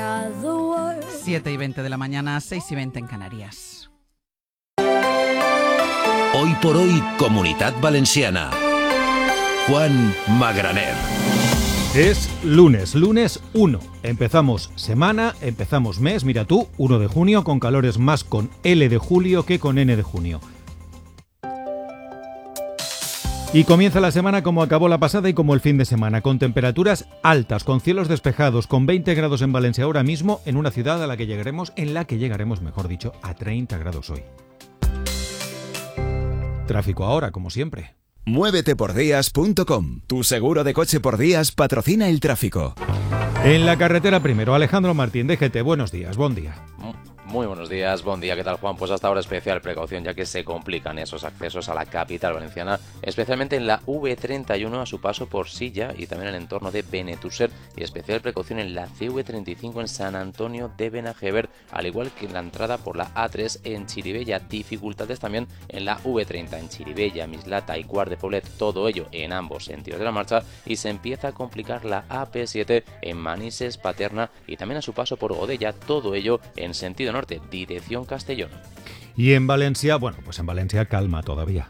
7:20 de la mañana, 6:20 en Canarias. Hoy por hoy, Comunitat Valenciana. Juan Magraner. Es lunes 1. Empezamos semana, empezamos mes, mira tú, 1 de junio, con calores más con L de julio que con N de junio. Y comienza la semana como acabó la pasada y como el fin de semana, con temperaturas altas, con cielos despejados, con 20 grados en Valencia ahora mismo, en una ciudad en la que llegaremos, mejor dicho, a 30 grados hoy. Tráfico ahora, como siempre. Muévetepordías.com. Tu seguro de coche por días patrocina el tráfico. En la carretera primero, Alejandro Martín, DGT, buenos días, buen día. Muy buenos días, buen día, ¿qué tal, Juan? Pues hasta ahora especial precaución, ya que se complican esos accesos a la capital valenciana, especialmente en la V31 a su paso por Silla y también en el entorno de Benetússer, y especial precaución en la CV35 en San Antonio de Benajever, al igual que en la entrada por la A3 en Chirivella. Dificultades también en la V30 en Chirivella, Mislata y Quart de Poblet, todo ello en ambos sentidos de la marcha, y se empieza a complicar la AP7 en Manises, Paterna y también a su paso por Godella, todo ello en sentido norte, dirección Castellón. Y en Valencia, bueno, pues en Valencia calma todavía.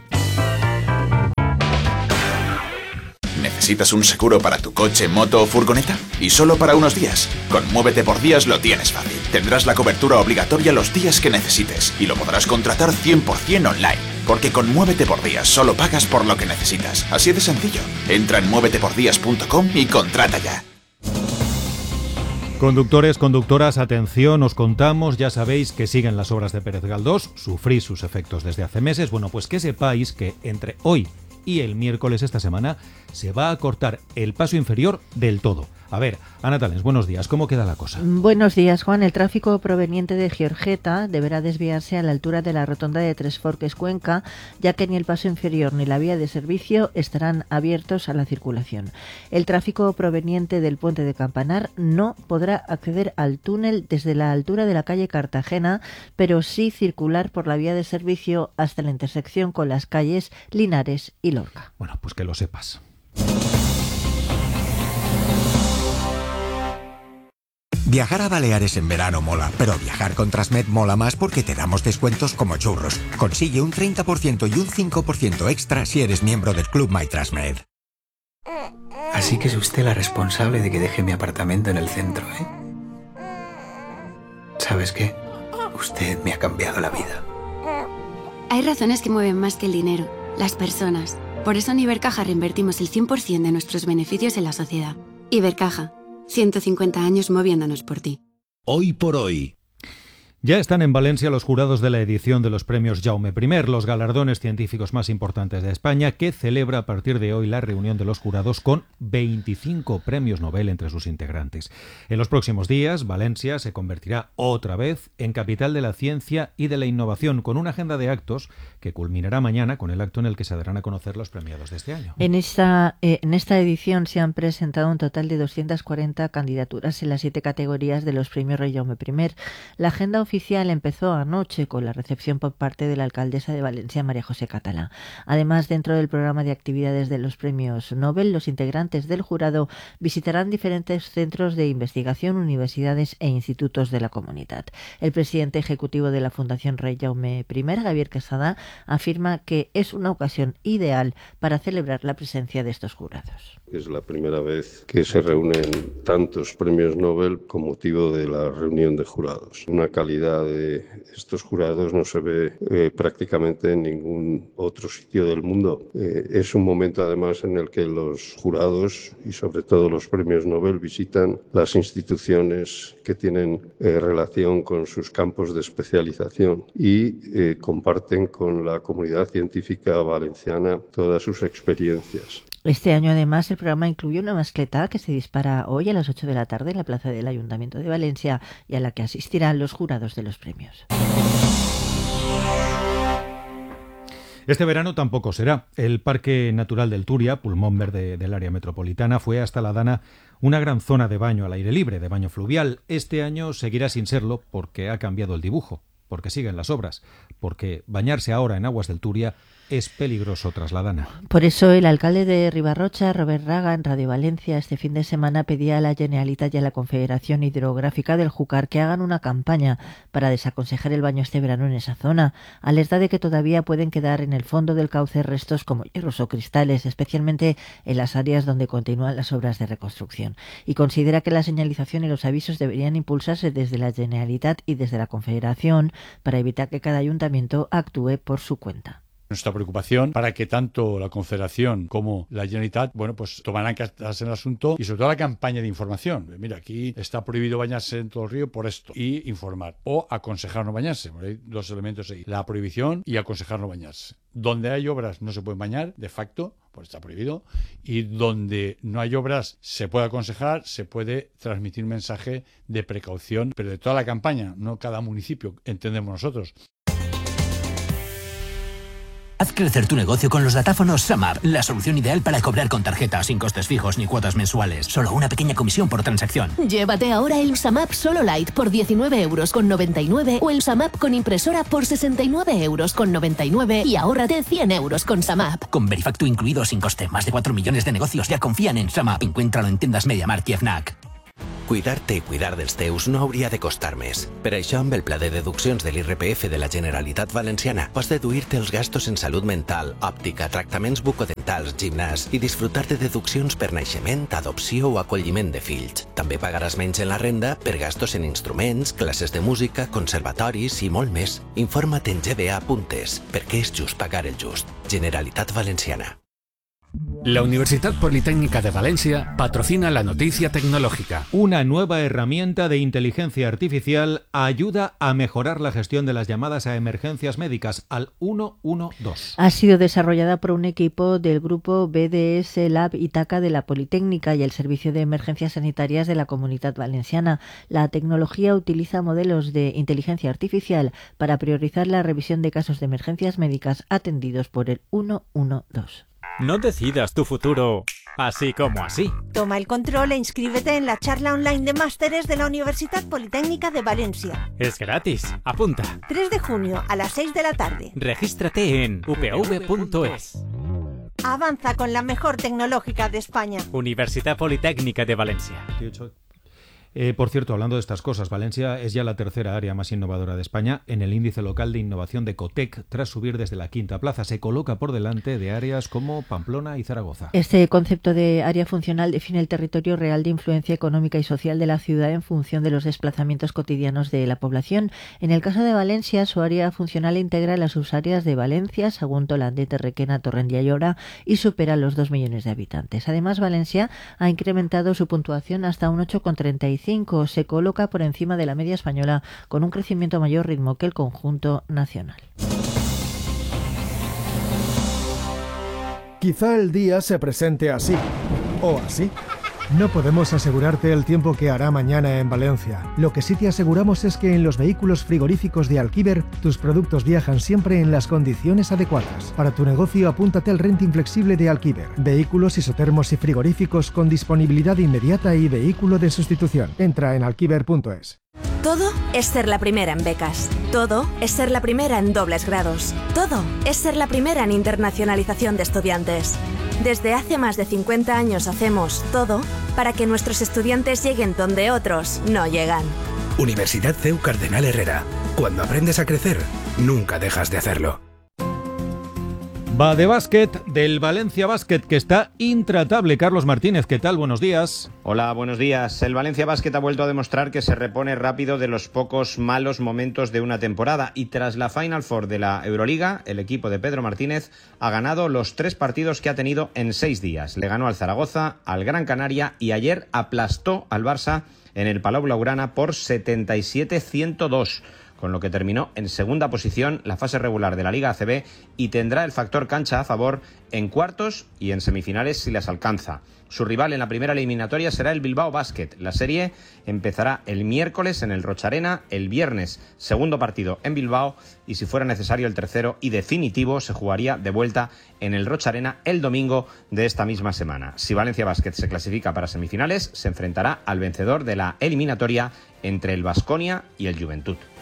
¿Necesitas un seguro para tu coche, moto o furgoneta? Y solo para unos días. Con Muévete por Días lo tienes fácil. Tendrás la cobertura obligatoria los días que necesites y lo podrás contratar 100% online. Porque con Muévete por Días solo pagas por lo que necesitas. Así de sencillo. Entra en muévetepordías.com y contrata ya. Conductores, conductoras, atención, os contamos, ya sabéis que siguen las obras de Pérez Galdós, sufrís sus efectos desde hace meses. Bueno, pues que sepáis que entre hoy y el miércoles esta semana se va a cortar el paso inferior del todo. A ver, Ana Talens, buenos días, ¿cómo queda la cosa? Buenos días, Juan. El tráfico proveniente de Giorgeta deberá desviarse a la altura de la rotonda de Tres Forques Cuenca, ya que ni el paso inferior ni la vía de servicio estarán abiertos a la circulación. El tráfico proveniente del puente de Campanar no podrá acceder al túnel desde la altura de la calle Cartagena, pero sí circular por la vía de servicio hasta la intersección con las calles Linares y Lorca. Bueno, pues que lo sepas. Viajar a Baleares en verano mola, pero viajar con Transmed mola más porque te damos descuentos como churros. Consigue un 30% y un 5% extra si eres miembro del Club My Transmed. Así que es usted la responsable de que deje mi apartamento en el centro, ¿eh? ¿Sabes qué? Usted me ha cambiado la vida. Hay razones que mueven más que el dinero, las personas. Por eso en Ibercaja reinvertimos el 100% de nuestros beneficios en la sociedad. Ibercaja. 150 años moviéndonos por ti. Hoy por hoy. Ya están en Valencia los jurados de la edición de los premios Jaume I, los galardones científicos más importantes de España, que celebra a partir de hoy la reunión de los jurados con 25 premios Nobel entre sus integrantes. En los próximos días, Valencia se convertirá otra vez en capital de la ciencia y de la innovación, con una agenda de actos que culminará mañana con el acto en el que se darán a conocer los premiados de este año. En esta edición se han presentado un total de 240 candidaturas en las 7 categorías de los premios Rey Jaume I. La agenda oficial empezó anoche con la recepción por parte de la alcaldesa de Valencia, María José Catalá. Además, dentro del programa de actividades de los premios Nobel, los integrantes del jurado visitarán diferentes centros de investigación, universidades e institutos de la comunidad. El presidente ejecutivo de la Fundación Rey Jaume I, Javier Quesada, afirma que es una ocasión ideal para celebrar la presencia de estos jurados. Es la primera vez que se reúnen tantos premios Nobel con motivo de la reunión de jurados. Una calidad de estos jurados no se ve prácticamente en ningún otro sitio del mundo. Es un momento además en el que los jurados y sobre todo los premios Nobel visitan las instituciones que tienen relación con sus campos de especialización y comparten con la comunidad científica valenciana todas sus experiencias. Este año, además, el programa incluye una mascleta que se dispara hoy a las 8 de la tarde en la plaza del Ayuntamiento de Valencia y a la que asistirán los jurados de los premios. Este verano tampoco será. El Parque Natural del Turia, pulmón verde del área metropolitana, fue hasta la Dana una gran zona de baño al aire libre, de baño fluvial. Este año seguirá sin serlo porque ha cambiado el dibujo, porque siguen las obras, porque bañarse ahora en aguas del Turia es peligroso tras la dana. Por eso el alcalde de Ribarrocha, Robert Raga, en Radio Valencia este fin de semana pedía a la Generalitat y a la Confederación Hidrográfica del Júcar que hagan una campaña para desaconsejar el baño este verano en esa zona. Alerta de que todavía pueden quedar en el fondo del cauce restos como hierros o cristales, especialmente en las áreas donde continúan las obras de reconstrucción. Y considera que la señalización y los avisos deberían impulsarse desde la Generalitat y desde la Confederación para evitar que cada ayuntamiento actúe por su cuenta. Nuestra preocupación para que tanto la Confederación como la Generalitat, pues tomarán cartas en el asunto y sobre todo la campaña de información. Mira, aquí está prohibido bañarse en todo el río por esto y informar o aconsejar no bañarse. Hay dos elementos ahí, la prohibición y aconsejar no bañarse. Donde hay obras no se pueden bañar, de facto, pues está prohibido, y donde no hay obras se puede aconsejar, se puede transmitir un mensaje de precaución, pero de toda la campaña, no cada municipio, entendemos nosotros. Haz crecer tu negocio con los datáfonos SumUp, la solución ideal para cobrar con tarjeta, sin costes fijos ni cuotas mensuales. Solo una pequeña comisión por transacción. Llévate ahora el SumUp Solo Lite por 19,99 € o el SumUp con impresora por 69,99 € y ahórrate 100 € con SumUp. Con Verifactu incluido sin coste. Más de 4 millones de negocios ya confían en SumUp. Encuéntralo en tiendas MediaMarkt i Fnac. Cuidar-te i cuidar dels teus no hauria de costar més. Per això, amb el pla de deduccions de l'IRPF de la Generalitat Valenciana, pots deduir-te els gastos en salut mental, òptica, tractaments bucodentals, gimnàs i disfrutar de deduccions per naixement, adopció o acolliment de fills. També pagaràs menys en la renda per gastos en instruments, classes de música, conservatoris i molt més. Informa't en gba.es, perquè és just pagar el just. Generalitat Valenciana. La Universidad Politécnica de Valencia patrocina la noticia tecnológica. Una nueva herramienta de inteligencia artificial ayuda a mejorar la gestión de las llamadas a emergencias médicas al 112. Ha sido desarrollada por un equipo del grupo BDS Lab Itaca de la Politécnica y el Servicio de Emergencias Sanitarias de la Comunitat Valenciana. La tecnología utiliza modelos de inteligencia artificial para priorizar la revisión de casos de emergencias médicas atendidos por el 112. No decidas tu futuro así como así. Toma el control e inscríbete en la charla online de másteres de la Universidad Politécnica de Valencia. Es gratis. Apunta. 3 de junio a las 6 de la tarde. Regístrate en upv.es. Avanza con la mejor tecnológica de España. Universidad Politécnica de Valencia. Por cierto, hablando de estas cosas, Valencia es ya la tercera área más innovadora de España en el índice local de innovación de Cotec, tras subir desde la quinta plaza. Se coloca por delante de áreas como Pamplona y Zaragoza. Este concepto de área funcional define el territorio real de influencia económica y social de la ciudad en función de los desplazamientos cotidianos de la población. En el caso de Valencia, su área funcional integra las subáreas de Valencia, Sagunto, Landet, Requena, Torrent y Ayora y supera los 2 millones de habitantes. Además, Valencia ha incrementado su puntuación hasta un 8,35. Se coloca por encima de la media española con un crecimiento a mayor ritmo que el conjunto nacional. Quizá el día se presente así o así. No podemos asegurarte el tiempo que hará mañana en Valencia. Lo que sí te aseguramos es que en los vehículos frigoríficos de Alquiver, tus productos viajan siempre en las condiciones adecuadas. Para tu negocio, apúntate al renting flexible de Alquiver. Vehículos isotermos y frigoríficos con disponibilidad inmediata y vehículo de sustitución. Entra en alquiver.es. Todo es ser la primera en becas. Todo es ser la primera en dobles grados. Todo es ser la primera en internacionalización de estudiantes. Desde hace más de 50 años hacemos todo para que nuestros estudiantes lleguen donde otros no llegan. Universidad CEU Cardenal Herrera. Cuando aprendes a crecer, nunca dejas de hacerlo. Va de básquet, del Valencia Básquet, que está intratable. Carlos Martínez, ¿qué tal? Buenos días. Hola, buenos días. El Valencia Básquet ha vuelto a demostrar que se repone rápido de los pocos malos momentos de una temporada y tras la Final Four de la Euroliga, el equipo de Pedro Martínez ha ganado los 3 partidos que ha tenido en 6 días. Le ganó al Zaragoza, al Gran Canaria y ayer aplastó al Barça en el Palau Blaugrana por 77-102. Con lo que terminó en segunda posición la fase regular de la Liga ACB y tendrá el factor cancha a favor en cuartos y en semifinales si las alcanza. Su rival en la primera eliminatoria será el Bilbao Basket. La serie empezará el miércoles en el Rocharena, el viernes segundo partido en Bilbao y si fuera necesario el tercero y definitivo se jugaría de vuelta en el Rocharena el domingo de esta misma semana. Si Valencia Basket se clasifica para semifinales, se enfrentará al vencedor de la eliminatoria entre el Baskonia y el Juventud.